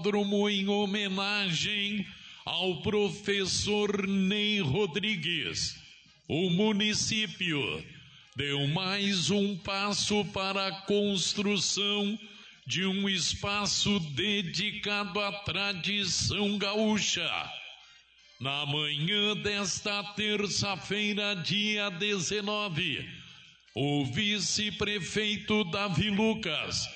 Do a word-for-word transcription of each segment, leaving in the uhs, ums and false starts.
Rodródromo em homenagem ao professor Ney Rodrigues. O município deu mais um passo para a construção de um espaço dedicado à tradição gaúcha. Na manhã desta terça-feira, dia dezenove, o vice-prefeito Davi Lucas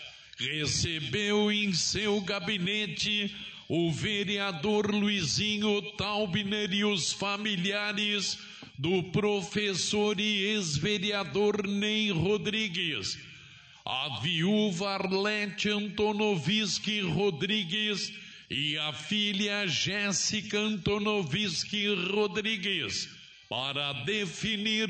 recebeu em seu gabinete o vereador Luizinho Taubner e os familiares do professor e ex-vereador Ney Rodrigues, a viúva Arlete Antonoviski Rodrigues e a filha Jéssica Antonoviski Rodrigues, para definir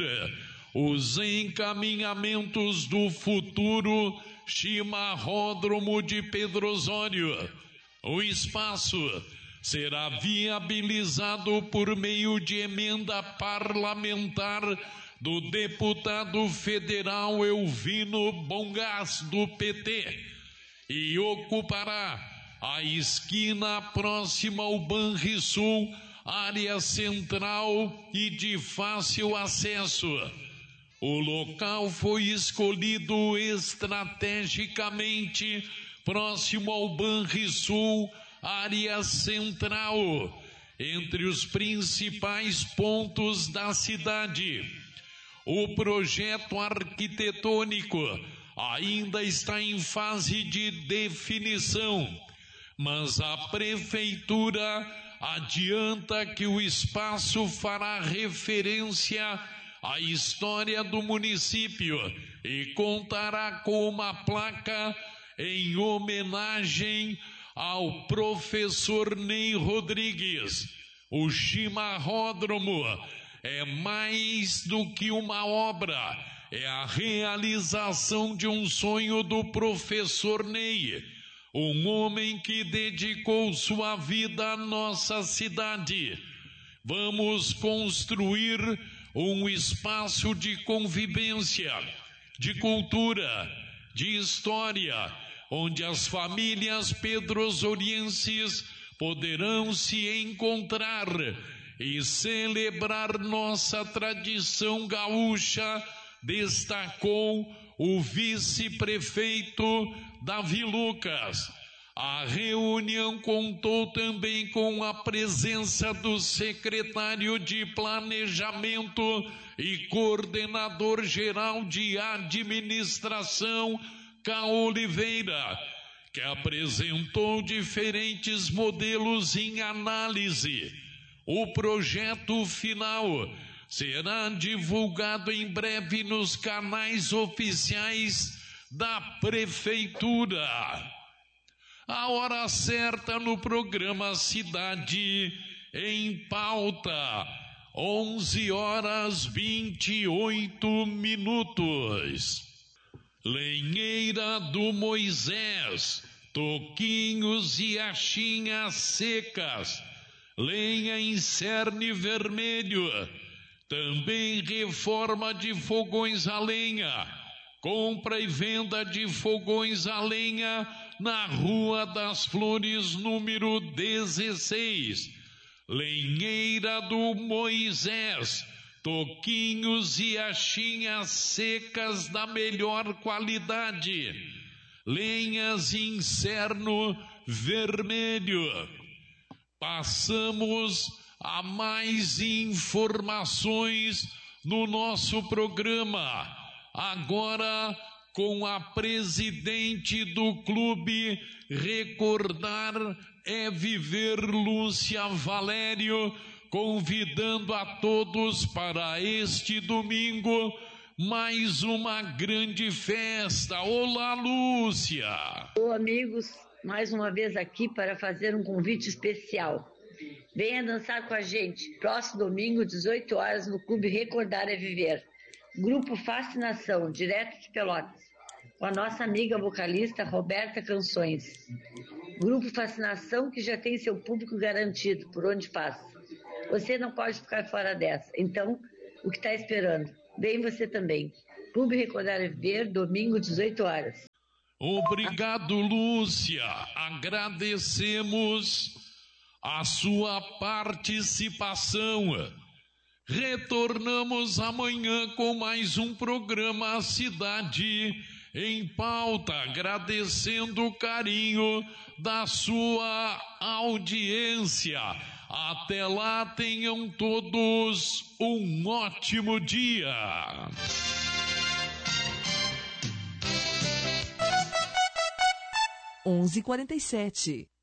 os encaminhamentos do futuro chimarródromo de Pedro Osório. O espaço será viabilizado por meio de emenda parlamentar do deputado federal Elvino Bongás, do P T, e ocupará a esquina próxima ao Banrisul, área central e de fácil acesso. O local foi escolhido estrategicamente próximo ao Banrisul, área central, entre os principais pontos da cidade. O projeto arquitetônico ainda está em fase de definição, mas a prefeitura adianta que o espaço fará referência à história do município e contará com uma placa em homenagem ao professor Ney Rodrigues. O chimarródromo é mais do que uma obra, é a realização de um sonho do professor Ney, um homem que dedicou sua vida à nossa cidade. Vamos construir um espaço de convivência, de cultura, de história, onde as famílias pedrosorienses poderão se encontrar e celebrar nossa tradição gaúcha, destacou o vice-prefeito Davi Lucas. A reunião contou também com a presença do secretário de Planejamento e coordenador-geral de Administração, K. Oliveira, que apresentou diferentes modelos em análise. O projeto final será divulgado em breve nos canais oficiais da Prefeitura. A hora certa no programa Cidade em Pauta, onze horas vinte e oito minutos. Lenheira do Moisés, toquinhos e achinhas secas, lenha em cerne vermelho, também reforma de fogões a lenha, compra e venda de fogões a lenha na Rua das Flores, número dezesseis. Lenheira do Moisés, toquinhos e achinhas secas da melhor qualidade, lenhas em cerno vermelho. Passamos a mais informações no nosso programa, agora com a presidente do clube Recordar é Viver, Lúcia Valério, convidando a todos para este domingo mais uma grande festa. Olá, Lúcia! Olá, amigos, mais uma vez aqui para fazer um convite especial. Venha dançar com a gente, próximo domingo, dezoito horas, no Clube Recordar é Viver. Grupo Fascinação, direto de Pelotas, com a nossa amiga vocalista Roberta Canções. Grupo Fascinação que já tem seu público garantido por onde passa. Você não pode ficar fora dessa. Então, o que está esperando? Vem você também. Clube Recordar é Viver, domingo, dezoito horas. Obrigado, Lúcia. Agradecemos a sua participação. Retornamos amanhã com mais um programa Cidade em Pauta, agradecendo o carinho da sua audiência. Até lá, tenham todos um ótimo dia. onze e quarenta e sete